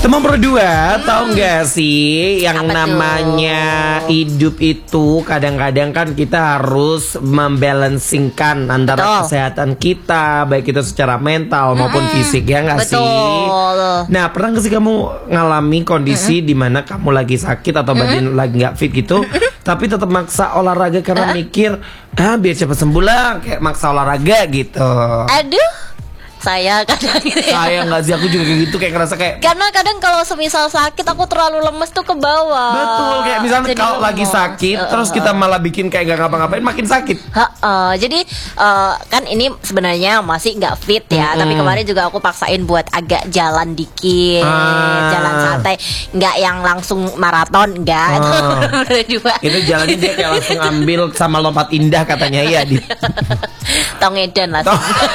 Teman berdua, tahu nggak sih yang Apa namanya hidup itu kadang-kadang kan kita harus membalancingkan antara Betul. kesehatan kita, baik itu secara mental maupun fisik, ya nggak sih? Betul. Nah, pernah nggak sih kamu ngalami kondisi di mana kamu lagi sakit atau badan lagi nggak fit gitu, tapi tetap maksa olahraga karena mikir biar cepat sembuh lah, kayak maksa olahraga gitu. Aduh, saya kadang gitu ya. Saya nggak sih, aku juga kayak gitu, kayak ngerasa kayak Karena kadang kalau semisal sakit aku terlalu lemes tuh ke bawah. betul, kayak misalnya Jadi kalau lagi lemes. sakit terus kita malah bikin kayak gak ngapa-ngapain, makin sakit. Jadi kan ini sebenarnya masih nggak fit ya, tapi kemarin juga aku paksain buat agak jalan dikit, jalan santai, nggak yang langsung maraton, enggak. Berdua. Itu jalannya dia kayak langsung ambil sama lompat indah katanya ya di. Tongedan lah.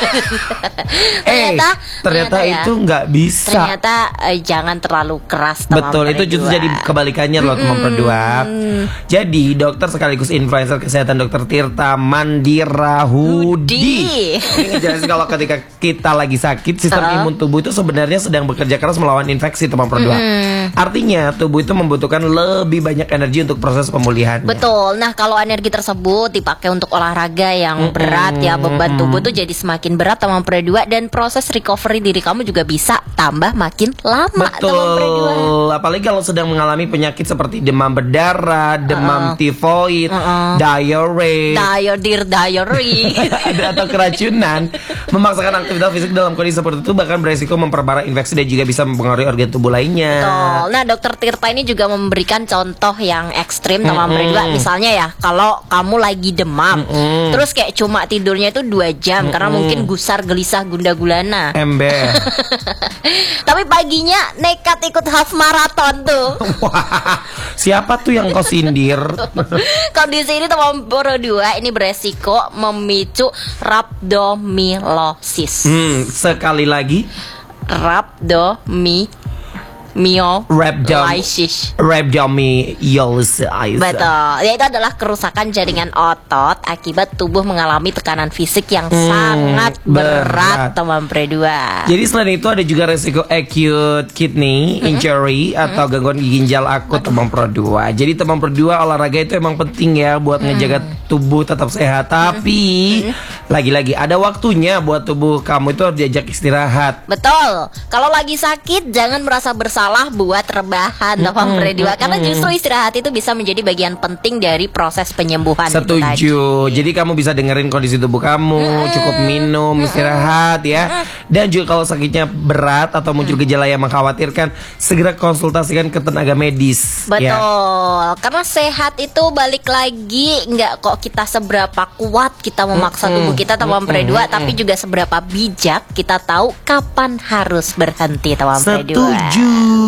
ternyata ya, itu nggak bisa. Ternyata jangan terlalu keras, teman Betul, itu justru berdua. jadi kebalikannya loh teman berdua. Jadi dokter sekaligus influencer kesehatan Dokter Tirta Mandirahudi ini ngejelasin kalau ketika kita lagi sakit, sistem imun tubuh itu sebenarnya sedang bekerja keras melawan infeksi, teman berdua. Artinya tubuh itu membutuhkan lebih banyak energi untuk proses pemulihan. Betul. Nah, kalau energi tersebut dipakai untuk olahraga yang berat ya, beban tubuh tuh jadi semakin berat, teman berdua, dan proses recovery diri kamu juga bisa tambah makin lama, teman berdua. Betul. Apalagi kalau sedang mengalami penyakit seperti demam berdarah, demam tifoid, diare, Diary. atau keracunan, memaksakan aktivitas fisik dalam kondisi seperti itu bahkan beresiko memperparah infeksi dan juga bisa mempengaruhi organ tubuh lainnya. Betul. Nah, Dokter Tirta ini juga memberikan contoh yang ekstrim, teman berdua. Misalnya ya, kalau kamu lagi demam, terus kayak cuma tidurnya itu 2 jam karena mungkin gusar, gelisah, gundah gulana. Ember. Tapi paginya nekat ikut half marathon tuh. Wah, siapa tuh yang kau sindir? Kondisi ini, teman berdua, ini beresiko memicu rhabdomyolysis. Sekali lagi, Rhabdomyolysis. rhabdomyolysis. Betul, yaitu adalah kerusakan jaringan otot akibat tubuh mengalami tekanan fisik yang sangat berat, teman berdua. Jadi selain itu ada juga resiko acute kidney injury atau gangguan ginjal akut, teman berdua. Jadi teman berdua, olahraga itu emang penting ya buat ngejaga tubuh tetap sehat. Tapi lagi-lagi ada waktunya buat tubuh kamu itu harus diajak istirahat. Betul. Kalau lagi sakit jangan merasa bersalah buat rebahan, teman berdua, karena justru istirahat itu bisa menjadi bagian penting dari proses penyembuhan. Itu tadi. Setuju. Jadi kamu bisa dengerin kondisi tubuh kamu, cukup minum, istirahat ya. Dan juga kalau sakitnya berat atau muncul gejala yang mengkhawatirkan, segera konsultasikan ke tenaga medis. Betul, Ya. karena sehat itu balik lagi nggak kok kita seberapa kuat kita memaksa tubuh kita, teman berdua, tapi juga seberapa bijak kita tahu kapan harus berhenti, teman berdua. Setuju.